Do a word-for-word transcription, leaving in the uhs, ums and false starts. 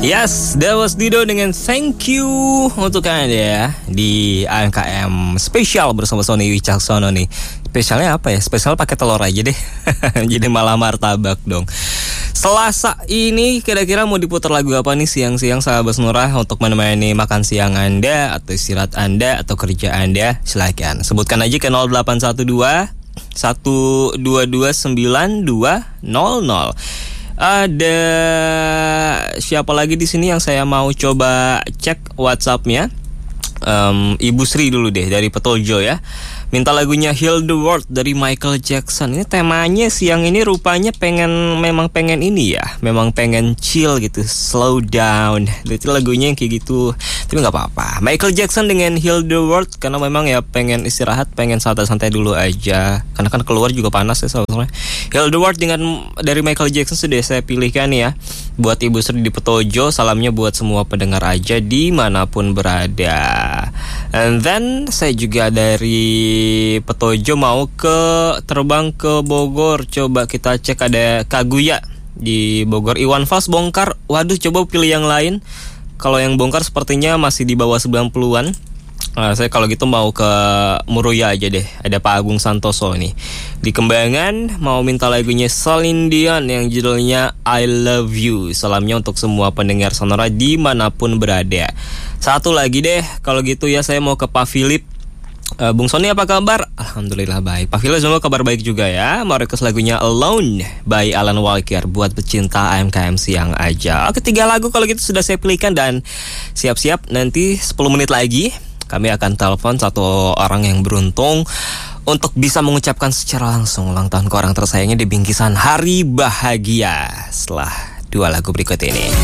Yes, that was Dido dengan Thank You untuk Anda ya di A M K M spesial bersama Sony Wicaksono nih. Spesialnya apa ya? Spesial pakai telur aja deh. Jadi malah martabak dong. Selasa ini kira-kira mau diputar lagu apa nih siang-siang sahabat Nurah untuk menemani makan siang Anda atau istirahat Anda atau kerja Anda? Silakan sebutkan aja ke nol delapan satu dua satu dua dua sembilan dua nol nol. Ada siapa lagi di sini yang saya mau coba cek WhatsApp-nya? Um, Ibu Sri dulu deh dari Petoljo ya. Minta lagunya Heal the World dari Michael Jackson. Ini temanya siang ini rupanya pengen memang pengen ini ya, memang pengen chill gitu, slow down. Itu lagunya yang kayak gitu. Tapi nggak apa-apa. Michael Jackson dengan Heal the World karena memang ya pengen istirahat, pengen santai-santai dulu aja. Karena kan keluar juga panas ya soalnya. Heal the World dengan dari Michael Jackson sudah saya pilihkan ya. Buat Ibu Sri di Petojo, salamnya buat semua pendengar aja dimanapun berada. And then saya juga dari Petojo mau ke terbang ke Bogor. Coba kita cek ada Kaguya di Bogor. Iwan Fals bongkar. Waduh, coba pilih yang lain. Kalau yang bongkar sepertinya masih di bawah sembilan puluhan. Nah, saya kalau gitu mau ke Muruya aja deh. Ada Pak Agung Santoso nih. Di Kembangan mau minta lagunya Celine Dion yang judulnya I Love You. Salamnya untuk semua pendengar Sonora dimanapun berada. Satu lagi deh, kalau gitu ya saya mau ke Pak Philip. Uh, Bung Sony apa kabar? Alhamdulillah baik. Pak Philip semua kabar baik juga ya. Mau request lagunya Alone by Alan Walker buat pecinta A M K M siang aja. Oke, tiga lagu kalau gitu sudah saya pilihkan dan siap-siap nanti sepuluh menit lagi kami akan telepon satu orang yang beruntung untuk bisa mengucapkan secara langsung ulang tahun ke orang tersayangnya di bingkisan Hari Bahagia setelah dua lagu berikut ini.